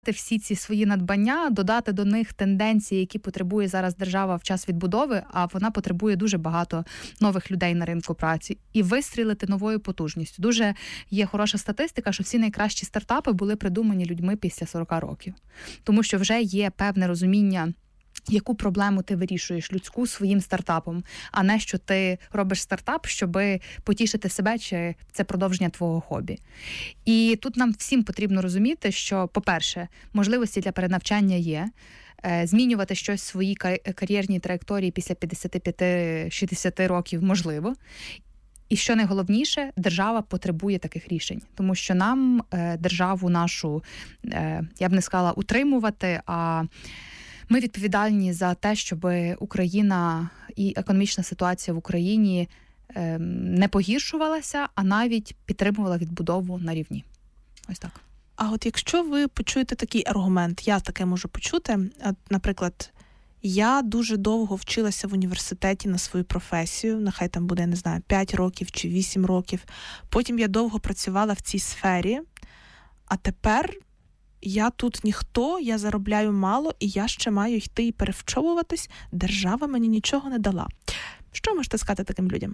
всі ці свої надбання, додати до них тенденції, які потребує зараз держава в час відбудови, а вона потребує дуже багато нових людей на ринку праці, і вистрілити новою потужністю. Дуже є хороша статистика, що всі найкращі стартапи були придумані людьми після 40 років. Тому що вже є певне розуміння, яку проблему ти вирішуєш людську своїм стартапом, а не що ти робиш стартап, щоб потішити себе, чи це продовження твого хобі. І тут нам всім потрібно розуміти, що, по-перше, можливості для перенавчання є, змінювати щось в своїй кар'єрній траєкторії після 55-60 років можливо. І що найголовніше, держава потребує таких рішень, тому що нам державу нашу, я б не сказала утримувати, а ми відповідальні за те, щоб Україна і економічна ситуація в Україні не погіршувалася, а навіть підтримувала відбудову на рівні. Ось так. А от якщо ви почуєте такий аргумент, я таке можу почути, наприклад, я дуже довго вчилася в університеті на свою професію, нехай там буде, я не знаю, 5 років чи 8 років, потім я довго працювала в цій сфері, а тепер я тут ніхто, я заробляю мало, і я ще маю йти і перевчовуватись. Держава мені нічого не дала. Що можете сказати таким людям?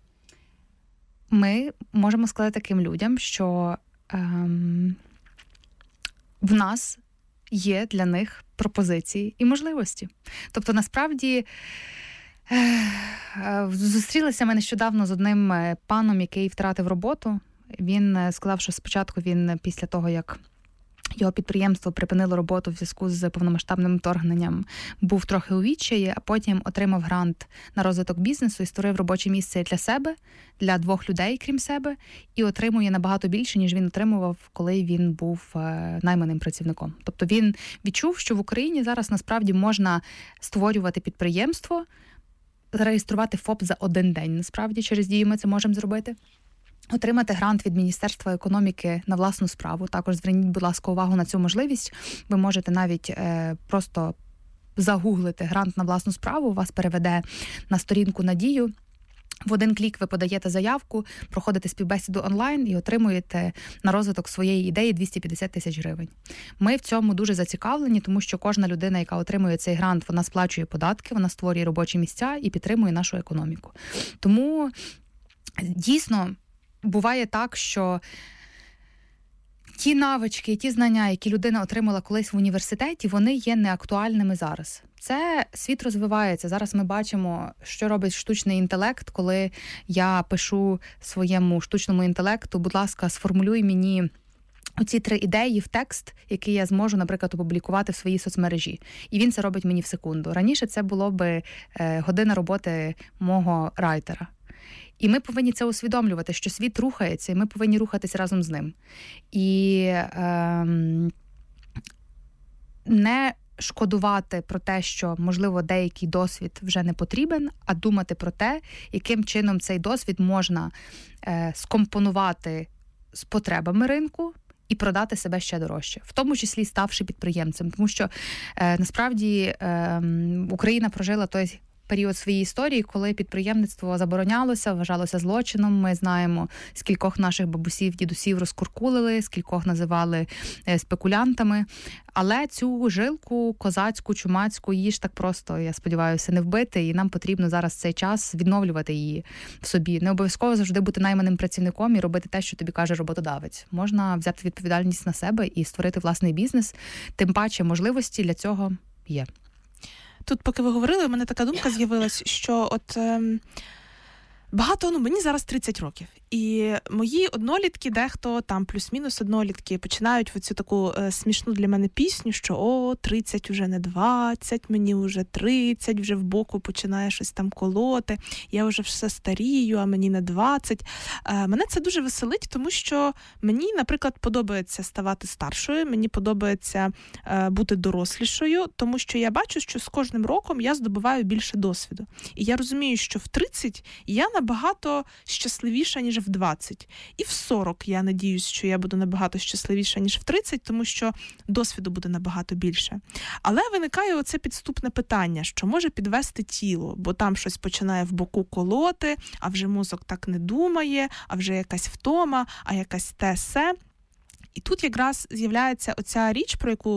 Ми можемо сказати таким людям, що в нас є для них пропозиції і можливості. Тобто, насправді, зустрілися ми нещодавно з одним паном, який втратив роботу. Він сказав, що спочатку він після того, як його підприємство припинило роботу в зв'язку з повномасштабним вторгненням, був трохи у відчаї, а потім отримав грант на розвиток бізнесу і створив робоче місце для себе, для 2 людей, крім себе, і отримує набагато більше, ніж він отримував, коли він був найманим працівником. Тобто він відчув, що в Україні зараз насправді можна створювати підприємство, зареєструвати ФОП за 1 день. Насправді, через Дію ми це можемо зробити. Отримати грант від Міністерства економіки на власну справу. Також зверніть, будь ласка, увагу на цю можливість. Ви можете навіть просто загуглити грант на власну справу, вас переведе на сторінку на Дію. В 1 клік ви подаєте заявку, проходите співбесіду онлайн і отримуєте на розвиток своєї ідеї 250 тисяч гривень. Ми в цьому дуже зацікавлені, тому що кожна людина, яка отримує цей грант, вона сплачує податки, вона створює робочі місця і підтримує нашу економіку. Тому дійсно буває так, що ті навички, ті знання, які людина отримала колись в університеті, вони є неактуальними зараз. Це світ розвивається. Зараз ми бачимо, що робить штучний інтелект, коли я пишу своєму штучному інтелекту, будь ласка, сформулюй мені оці 3 ідеї в текст, який я зможу, наприклад, опублікувати в своїй соцмережі. І він це робить мені в секунду. Раніше це було би година роботи мого райтера. І ми повинні це усвідомлювати, що світ рухається, і ми повинні рухатись разом з ним. І не шкодувати про те, що, можливо, деякий досвід вже не потрібен, а думати про те, яким чином цей досвід можна скомпонувати з потребами ринку і продати себе ще дорожче, в тому числі ставши підприємцем. Тому що, насправді, Україна прожила той період своєї історії, коли підприємництво заборонялося, вважалося злочином. Ми знаємо, скількох наших бабусів, дідусів розкуркулили, скількох називали спекулянтами. Але цю жилку козацьку, чумацьку, її ж так просто, я сподіваюся, не вбити. І нам потрібно зараз цей час відновлювати її в собі. Не обов'язково завжди бути найманим працівником і робити те, що тобі каже роботодавець. Можна взяти відповідальність на себе і створити власний бізнес. Тим паче можливості для цього є. Тут, поки ви говорили, у мене така думка з'явилась, що от багато, мені зараз 30 років. І мої однолітки, дехто там плюс-мінус однолітки, починають оцю таку смішну для мене пісню, що 30 вже не 20, мені вже 30, вже в боку починає щось там колоти, я вже все старію, а мені не 20. Мене це дуже веселить, тому що мені, наприклад, подобається ставати старшою, мені подобається бути дорослішою, тому що я бачу, що з кожним роком я здобуваю більше досвіду. І я розумію, що в 30 я набагато щасливіша, ніж в 20. І в 40 я надіюсь, що я буду набагато щасливіша, ніж в 30, тому що досвіду буде набагато більше. Але виникає оце підступне питання, що може підвести тіло, бо там щось починає в боку колоти, а вже мозок так не думає, а вже якась втома, а якась те-се. І тут якраз з'являється оця річ, про яку